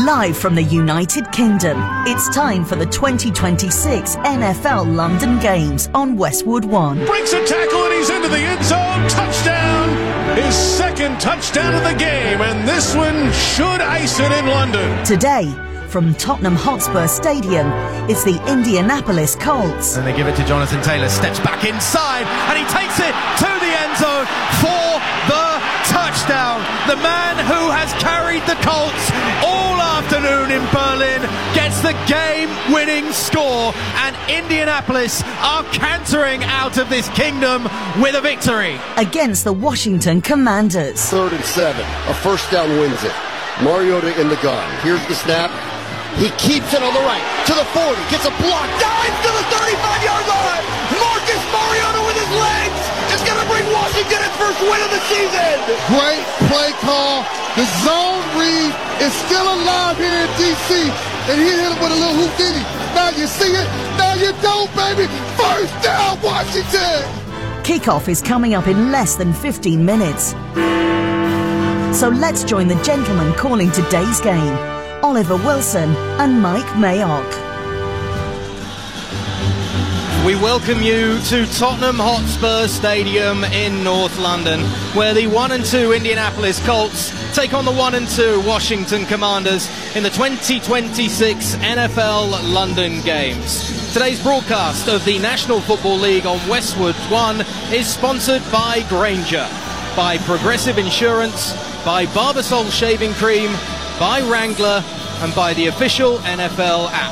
Live from the United Kingdom, it's time for the 2026 NFL London Games on Westwood One. Breaks a tackle and he's into the end zone. Touchdown! His second touchdown of the game, and this one should ice it in London. Today, from Tottenham Hotspur Stadium, it's the Indianapolis Colts. And they give it to Jonathan Taylor, steps back inside, and he takes it to the end zone for the touchdown. The man who has carried the Colts all afternoon in Berlin gets the game-winning score, and Indianapolis are cantering out of this kingdom with a victory. Against the Washington Commanders. 3rd and 7. A first down wins it. Mariota in the gun. Here's the snap. He keeps it on the right to the 40. Gets a block. Dives to the 35-yard line. Marcus Mariota with his legs is going to bring Washington its first win of the season. Great play call. The zone read is still alive here in D.C. And he hit it with a little houdini. Now you see it. Now you don't, baby. First down, Washington. Kickoff is coming up in less than 15 minutes. So let's join the gentlemen calling today's game, Oliver Wilson and Mike Mayock. We welcome you to Tottenham Hotspur Stadium in North London, where the 1-2 Indianapolis Colts take on the 1-2 Washington Commanders in the 2026 NFL London Games. Today's broadcast of the National Football League on Westwood One is sponsored by Grainger, by Progressive Insurance, by Barbasol Shaving Cream, by Wrangler, and by the official NFL app.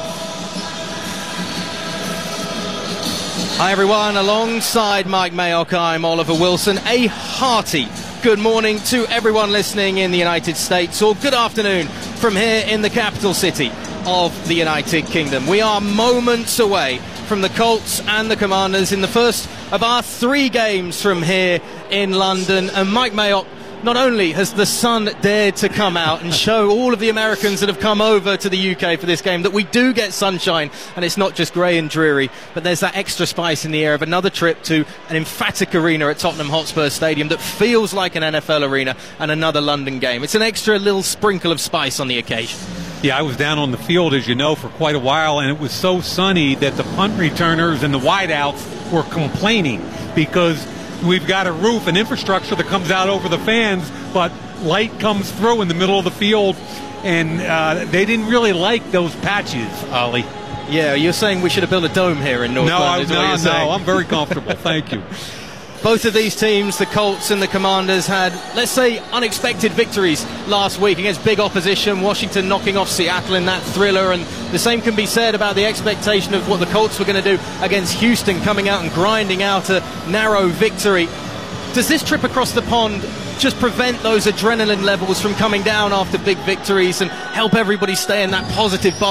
Hi everyone, alongside Mike Mayock, I'm Oliver Wilson. A hearty good morning to everyone listening in the United States, or good afternoon from here in the capital city of the United Kingdom. We are moments away from the Colts and the Commanders in the first of our 3 games from here in London. And Mike Mayock, not only has the sun dared to come out and show all of the Americans that have come over to the UK for this game that we do get sunshine and it's not just grey and dreary, but there's that extra spice in the air of another trip to an emphatic arena at Tottenham Hotspur Stadium that feels like an NFL arena and another London game. It's an extra little sprinkle of spice on the occasion. Yeah, I was down on the field, as you know, for quite a while, and it was so sunny that the punt returners and the wideouts were complaining because we've got a roof and infrastructure that comes out over the fans, but light comes through in the middle of the field, and they didn't really like those patches, Ollie. Yeah, you're saying we should have built a dome here in North London? No, I'm very comfortable. Thank you. Both of these teams, the Colts and the Commanders, had, let's say, unexpected victories last week against big opposition. Washington knocking off Seattle in that thriller, and the same can be said about the expectation of what the Colts were going to do against Houston, coming out and grinding out a narrow victory. Does this trip across the pond just prevent those adrenaline levels from coming down after big victories and help everybody stay in that positive bubble